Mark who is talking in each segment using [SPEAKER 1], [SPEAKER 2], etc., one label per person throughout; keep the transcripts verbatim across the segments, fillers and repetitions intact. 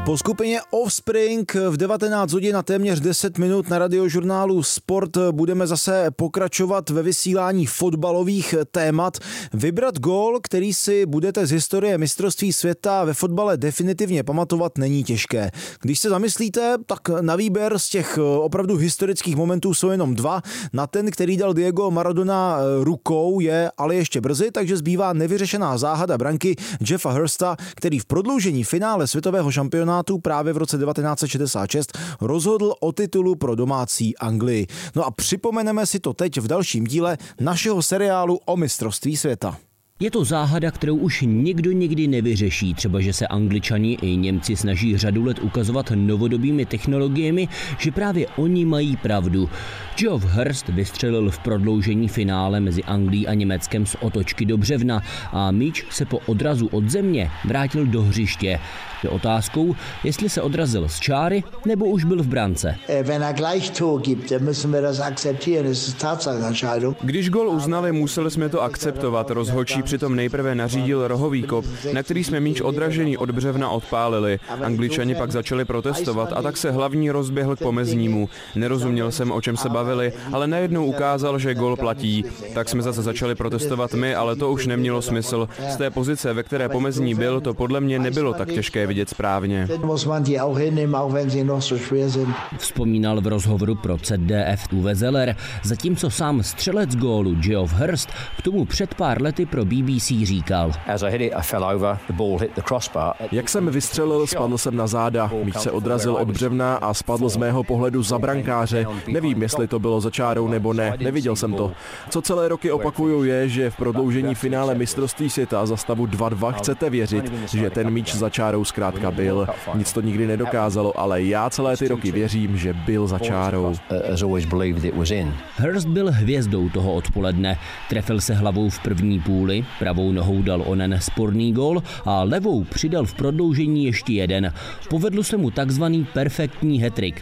[SPEAKER 1] Po skupině Offspring v devatenáct hodin a téměř deset minut na radiožurnálu Sport budeme zase pokračovat ve vysílání fotbalových témat. Vybrat gól, který si budete z historie mistrovství světa ve fotbale definitivně pamatovat, není těžké. Když se zamyslíte, tak na výběr z těch opravdu historických momentů jsou jenom dva. Na ten, který dal Diego Maradona rukou, je ale ještě brzy, takže zbývá nevyřešená záhada branky Jeffa Hursta, který v prodloužení finále světového šampionátu právě v roce devatenáct set šedesát šest rozhodl o titulu pro domácí Anglii. No a připomeneme si to teď v dalším díle našeho seriálu o mistrovství světa.
[SPEAKER 2] Je to záhada, kterou už nikdo nikdy nevyřeší, třeba že se Angličani i Němci snaží řadu let ukazovat novodobými technologiemi, že právě oni mají pravdu. Geoff Hurst vystřelil v prodloužení finále mezi Anglií a Německem z otočky do břevna a míč se po odrazu od země vrátil do hřiště. Je otázkou, jestli se odrazil z čáry, nebo už byl v brance.
[SPEAKER 3] Když gól uznali, museli jsme to akceptovat. Rozhodčí přitom nejprve nařídil rohový kop, na který jsme míč odražený od břevna odpálili. Angličani pak začali protestovat a tak se hlavní rozběhl k pomeznímu. Nerozuměl jsem, o čem se bavili, ale najednou ukázal, že gól platí. Tak jsme zase začali protestovat my, ale to už nemělo smysl. Z té pozice, ve které pomezní byl, to podle mě nebylo tak těžké vidět správně.
[SPEAKER 2] Vzpomínal v rozhovoru pro Z D F Uwe Zeller, zatímco sám střelec gólu Geoff Hurst k tomu před pár lety pro B B C říkal.
[SPEAKER 4] Jak jsem vystřelil, spadl jsem na záda, míč se odrazil od břevna a spadl z mého pohledu za brankáře. Nevím, jestli to bylo za čárou nebo ne, neviděl jsem to. Co celé roky opakuju je, že v prodloužení finále mistrovství světa za stavu dva dva chcete věřit, že ten míč za čárou zkrátka byl. Nic to nikdy nedokázalo, ale já celé ty roky věřím, že byl za čárou.
[SPEAKER 2] Hurst byl hvězdou toho odpoledne. Trefil se hlavou v první půli, pravou nohou dal onen sporný gól a levou přidal v prodloužení ještě jeden. Povedl se mu takzvaný perfektní hat-trick.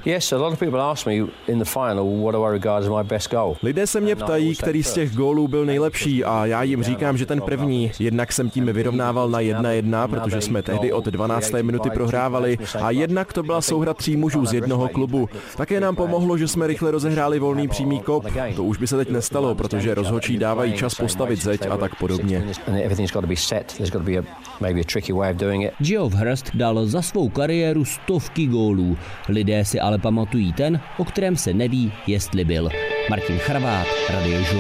[SPEAKER 4] Lidé se mě ptají, který z těch gólů byl nejlepší a já jim říkám, že ten první. Jednak jsem tím vyrovnával na jedna jedna, protože jsme tehdy od dvanácté minuty prohrávali a jednak to byla souhra tří mužů z jednoho klubu. Také nám pomohlo, že jsme rychle rozehráli volný přímý kop. To už by se teď nestalo, protože rozhodčí dávají čas postavit zeď a tak podobně.
[SPEAKER 2] Geoff Hurst dal za svou kariéru stovky gólů. Lidé si ale pamatují ten, o kterém se neví, jestli byl. Martin Charvát, Radio